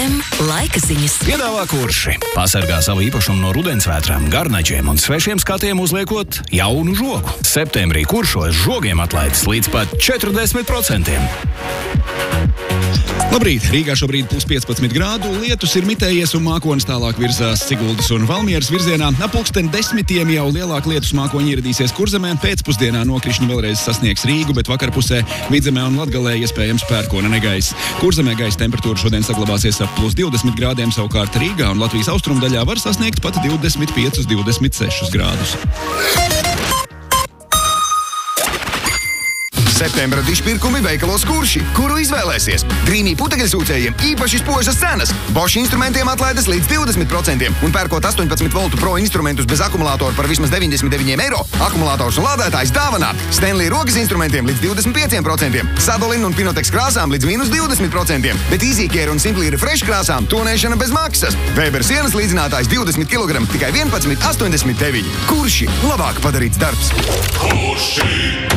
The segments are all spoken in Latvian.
FM laika ziņas. Piedāvā Kurši. Pasargā savu īpašumu no rudensvētrām, garnaģiem un svešiem skatiem uzliekot jaunu žogu. Septembrī Kuršos žogiem atlaides līdz pat 40%. Labrīt! Rīgā šobrīd plus 15 grādu, lietus ir mitējies un mākonis tālāk virzās Siguldas un Valmieras virzienā. Ap 10:10 jau lielāka lietus mākoņi ieradīsies Kurzemē, pēcpusdienā nokrišņi vēlreiz sasniegs Rīgu, bet vakarpusē Vidzemē un Latgalē iespējams pērkona negaiss. Kurzemē gaisa temperatūra šodien saglabāsies ap plus 20 grādiem, savukārt Rīgā un Latvijas austrumdaļā var sasniegt pat 25–26 grādus. Septembra dišpirkumi veikalos Kurši, kuru izvēlēsies. Grīnī putekļsūcējiem īpaši spožas cenas. Bosch instrumentiem atlaides līdz 20% un pērkot 18 voltu pro instrumentus bez akumulātoru par vismaz 99 eiro, akumulātors un lādētājs dāvanā. Stanley rokas instrumentiem līdz 25%, Sadolin un Pinotex krāsām līdz mīnus 20%, bet EasyCare un Simply Refresh krāsām tonēšana bez maksas. Weber sienas līdzinātājs 20 kg tikai 11,89. Kurši labāk padarīts darbs. Kurši!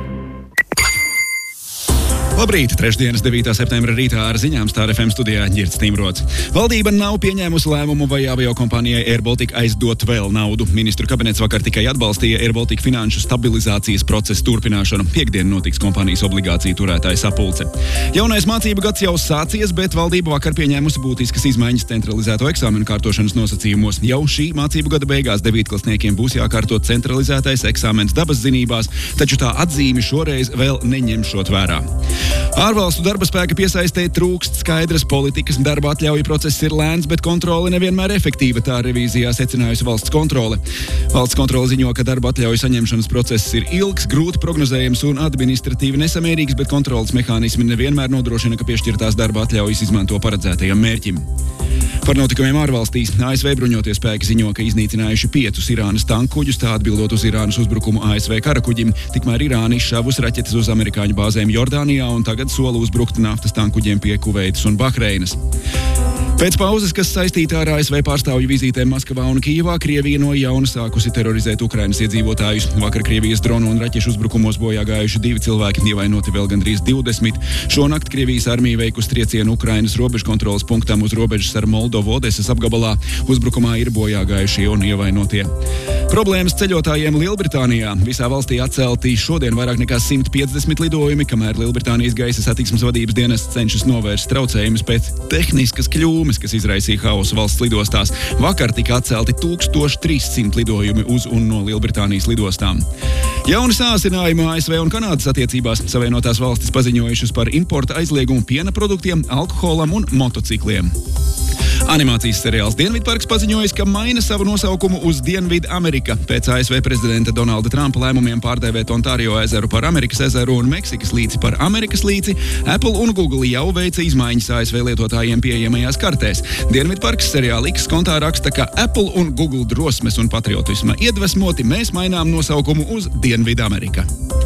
Labrīt! Trešdienas 9. septembra rītā ar ziņām Star FM studijā Ģirds Timrods. Valdība nav pieņēmusi lēmumu, vai aviokompānijai Air Baltica aizdot vēl naudu. Ministru kabinets vakar tikai atbalstīja Air Baltica finanšu stabilizācijas procesu turpināšanu. Piektdien notiks kompānijas obligāciju turētāja sapulce. Jaunais mācību gads jau sācies, bet valdība vakar pieņēmusi būtiskas izmaiņas centralizēto eksāmenu kārtošanas nosacījumos. Jau šī mācību gada beigās devītklasniekiem būs jākārto centralizētais eksāmens dabas zinībās, taču tā atzīmi šoreiz vēl neņemšot vērā. Ārvalstu darba spēka piesaistē trūkst skaidras politikas, darba atļauju process ir lēns, bet kontrole nevienmēr efektīva, tā revīzijā secinājusi valsts kontrole. Valsts kontrole ziņo, ka darba atļauju saņemšanas process ir ilgs, grūti prognozējams un administratīvi nesamērīgs, bet kontroles mehānismi nevienmēr nodrošina, ka piešķirtās darba atļaujas izmanto paredzētajam mērķim. Par notikumiem ārvalstīs ASV bruņotie spēki ziņo, ka iznīcinājuši 5 Irānas tankkuģus, tā atbildot uz Irānas uzbrukumu ASV karakuģim, tikmēr Irāna izšāvusi raķetes uz amerikāņu bāzēm Jordānijā un tagad sola uzbrukt naftas tankuģiem pie Kuveitas un Bahreinas. Pēc pauzes, kas saistīta ar ASV pārstāvju vizītēm Maskavā un Kijevā, Krievija no jauna sākusi terorizēt Ukrainas iedzīvotājus. Vakar Krievijas dronu un raķešu uzbrukumos bojā gājuši 2 cilvēki, ievainoti vēl gandrīz 20. Šonakt Krievijas armija veikusi triecienu Ukrainas robežkontroles punktam uz robežas ar Moldovu Odesas apgabalā. Uzbrukumā ir bojā gājušie un ievainotie. Problēmas ceļotājiem Lielbritānijā. Visā valstī atcelti šodien vairāk nekā 150 lidojumi, kamēr Lielbritānijas gaisa satiksmes vadības dienests cenšas novērst traucējumus pēc tehniskas kļūmes, kas izraisīja haosu valsts lidostās. Vakar tika atcelti 1300 lidojumi uz un no Lielbritānijas lidostām. Jauni sāsinājumi ASV un Kanādas attiecībās. Savienotās valstis paziņojušas par importa aizliegumu piena produktiem, alkoholam un motocikliem. Animācijas seriāls Dienvidparks paziņojis, ka maina savu nosaukumu uz Dienvidu Amerika. Pēc ASV prezidenta Donalda Trumpa lēmumiem pārdēvēt Ontārio ezeru par Amerikas ezeru un Meksikas līci par Amerikas līci, Apple un Google jau veica izmaiņas ASV lietotājiem pieejamajās kartēs. Dienvidparks seriāla X kontā raksta, ka Apple un Google drosmes un patriotisma iedvesmoti mēs mainām nosaukumu uz Dienvidu Amerika.